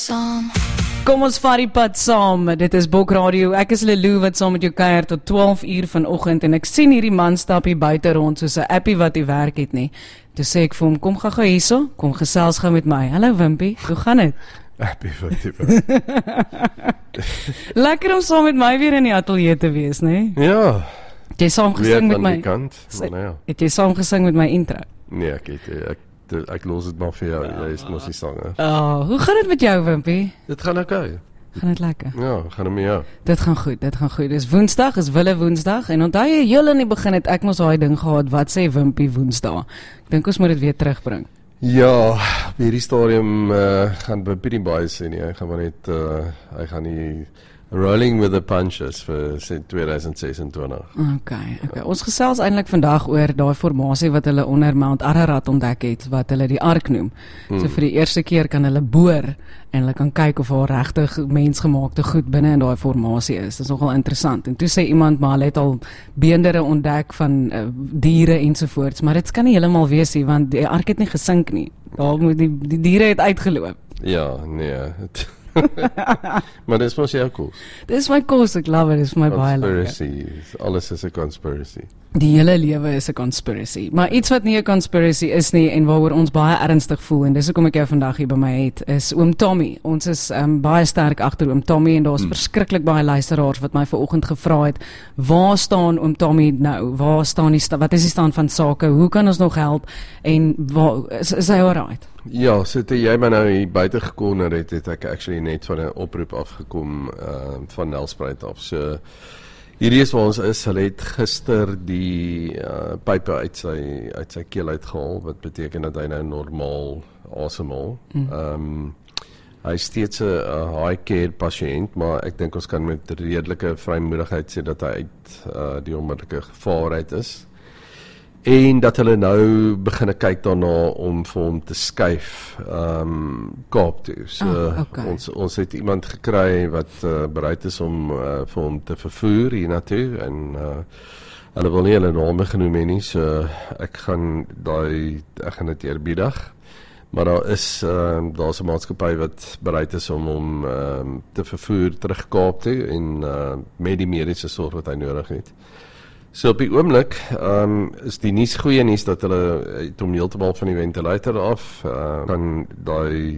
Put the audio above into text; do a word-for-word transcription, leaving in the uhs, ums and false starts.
Saam. Kom ons vat die pad saam, dit is Bok Radio, ek is Lelou wat saam met jou kuier tot twaalf uur vanoggend en ek sien hierdie man stap hier buite rond soos 'n appie wat hy werk het nie. Toe sê ek vir hom, kom gou-gou hierso, kom gesels gou met my. Hallo Wimpie, hoe gaan dit? Appie wat jy werk. Lekker om saam met my weer in die ateljee te wees, nee? Ja, Het jy saam weer gesing met aan my? die kant, maar nou ja. Het jy saam gesing met my intro? Nee, ek het, ek, ek, ek los het maar vir jou, jy is mos die sanger. Oh, hoe gaan dit met jou Wimpie? Dit gaan oké. Okay. Gaan dit lekker? Ja, gaan het met jou. Dit gaan goed, dit gaan goed. Dis Woensdag, is Wille Woensdag en onthou jy heel in die begin het ek mos daai ding gehad, wat sê Wimpie Woensdag? Ek dink ons moet dit weer terugbring. Ja, op hierdie stadium uh, gaan Wimpie nie baie sê nie, hy gaan maar net, uh, hy gaan nie rolling with the punches vir twintig sesentwintig. Okay, okay. Ons gesels eintlik vandag oor daai formasie wat hulle onder Mount Ararat ontdek het, wat hulle die ark noem. Hmm. So vir die eerste keer kan hulle boor en hulle kan kyk of daar regtig mensgemaakte goed binne in daai formasie is. Dit is nogal interessant. En toe sê iemand maar hulle het al beendere ontdek van uh, diere ensovoorts, maar dit kan nie heeltemal wees nie want die ark het nie gesink nie. Daar moet die die diere het uitgeloop. Ja, nee, het maar dis mos jou kos. Dis my kos, ek love it, dis my baie lekker. Conspiracy, alles is 'n conspiracy. Die hele lewe is 'n conspiracy. Maar iets wat nie 'n conspiracy is nie en waaroor ons baie ernstig voel en dis hoekom ek jou vandag hier by my het, is oom Tommy. Ons is um, baie sterk agter oom Tommy en daar's hmm. verskriklik baie luisteraars wat my vanoggend gevra het, waar staan oom Tommy nou? Waar staan die wat is die stand van sake? Hoe kan ons nog help? En waar is, is hy alright? Ja, so toe jy my nou hier buite gekonner het, het ek actually net van 'n oproep afgekom uh, van Nelspruit af. So hierdie is waar ons is. Hulle het gister die uh, pype uit sy uit sy keel uitgehaal, wat beteken dat hy nou normaal asemhaal. Mm. Um, hy is steeds 'n high care pasiënt, maar ek dink ons kan met redelike vrymoedigheid sê dat hy uit uh, die onmiddellike gevaar uit is. En dat hulle nou begin kyk daarna om vir hom te skuif um, Kaap toe. So oh, okay. ons, ons het iemand gekry wat uh, bereid is om uh, vir hom te vervoer hiernatoe en uh, hulle wil nie hulle name genoem hê nie, so ek gaan daai ek gaan dit eerbiedig. Maar daar is uh, daar's 'n maatskappy wat bereid is om hom uh, te vervoer terug Kaap toe en uh, met die mediese sorg wat hy nodig het. So op die oomblik um, is die nuus goeie nuus dat hulle het hom heeltemal van die ventilator af uh, kan daai